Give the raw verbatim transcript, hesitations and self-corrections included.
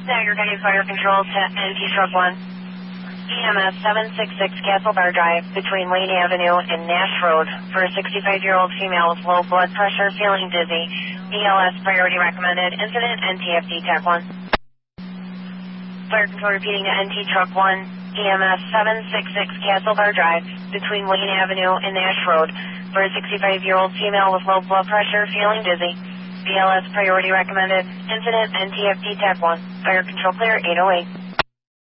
Aggregated Fire Control to N T Truck one. E M S seven six six Castle Bar Drive between Wayne Avenue and Nash Road for a sixty-five-year-old female with low blood pressure, feeling dizzy. B L S priority recommended. Incident N T F D Tech one. Fire Control repeating to N T Truck one. E M S seven six six Castle Bar Drive between Wayne Avenue and Nash Road for a sixty-five-year-old female with low blood pressure, feeling dizzy. B L S priority recommended. Incident N T F D Tech one. Fire Control clear eight oh eight.